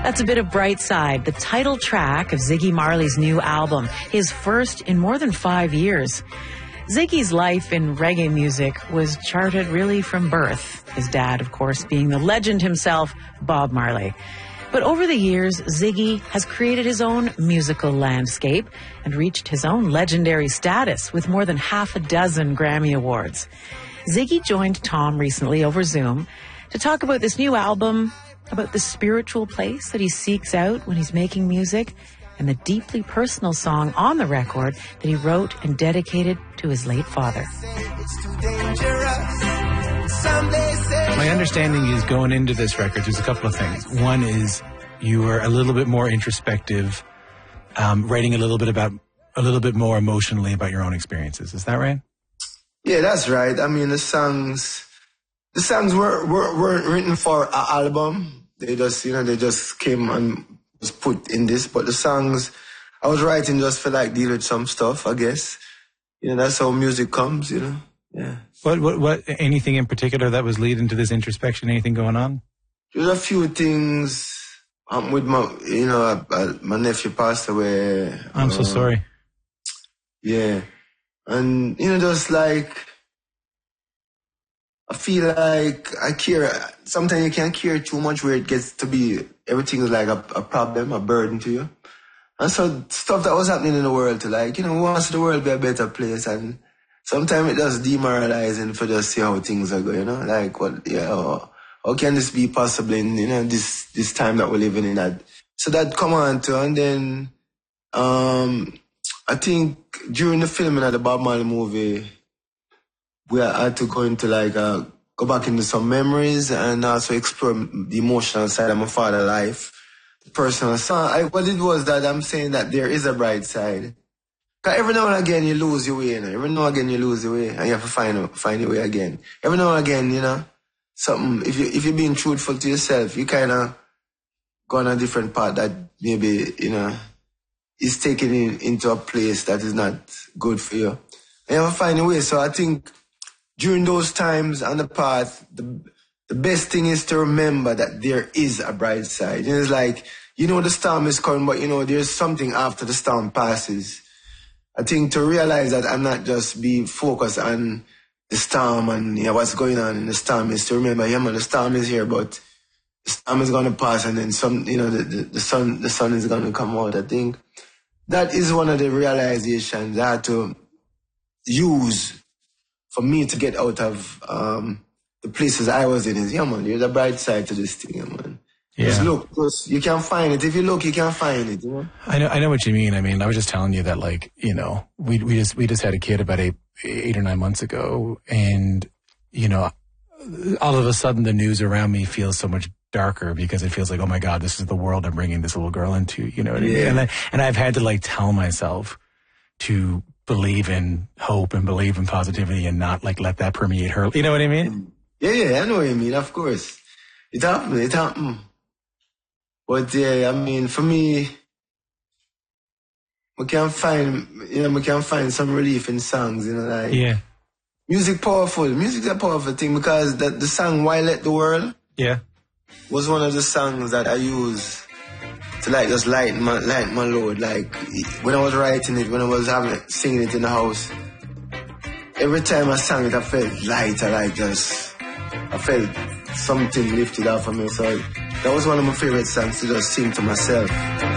That's a bit of Bright Side, the title track of Ziggy Marley's new album, his first in more than 5 years. Ziggy's life in reggae music was charted really from birth, his dad, of course, being the legend himself, Bob Marley. But over the years, Ziggy has created his own musical landscape and reached his own legendary status with more than half a dozen Grammy Awards. Ziggy joined Tom recently over Zoom to talk about this new album, about the spiritual place that he seeks out when he's making music, and the deeply personal song on the record that he wrote and dedicated to his late father. My understanding is going into this record, there's a couple of things. One is you were a little bit more introspective, writing a little bit more emotionally about your own experiences. Is that right? Yeah, that's right. I mean, the songs weren't written for an album. They just came and was put in this. But the songs I was writing just for deal with some stuff, I guess. That's how music comes, Yeah. What anything in particular that was leading to this introspection? Anything going on? There's a few things with my nephew passed away. I'm so sorry. Yeah. And, just I feel like I care. Sometimes you can't care too much where it gets to be, everything is like a problem, a burden to you. And so stuff that was happening in the world we want the world to be a better place. And sometimes it just demoralizing for just see how things are going, how can this be possible in, this time that we're living in that. So that come on to, and then, I think during the filming of the Bob Marley movie, we had to go into go back into some memories and also explore the emotional side of my father's life, the personal side. What it was that I'm saying that there is a bright side. Because every now and again you lose your way, Every now and again you lose your way and you have to find your way again. Every now and again, something, if you're being truthful to yourself, you kind of go on a different path that maybe, is taken into a place that is not good for you. And you have to find a way. So I think during those times on the path, the best thing is to remember that there is a bright side. It's the storm is coming, but there's something after the storm passes. I think to realize that I'm not just be focused on the storm and what's going on in the storm is to remember, the storm is here, but the storm is going to pass and then the sun is going to come out. I think that is one of the realizations I had to use for me to get out of the places I was in. Is there's a bright side to this thing, man. Yeah. Just look, because you can't find it. If you look, you can't find it. I know what you mean. I mean, I was just telling you that, we just had a kid about eight or 9 months ago, and all of a sudden the news around me feels so much darker because it feels like, oh my God, this is the world I'm bringing this little girl into. You know what I mean? And I've had to tell myself to believe in hope and believe in positivity and not let that permeate her. You know what I mean? Yeah, I know what you mean. Of course, it happened. But yeah, I mean, for me, we can find some relief in songs, Yeah. Music powerful. Music's a powerful thing because the song "Why Let the World" was one of the songs that I use to just lighten my load. When I was writing it, when I was singing it in the house, every time I sang it, I felt lighter, I felt something lifted off of me. So that was one of my favorite songs to just sing to myself.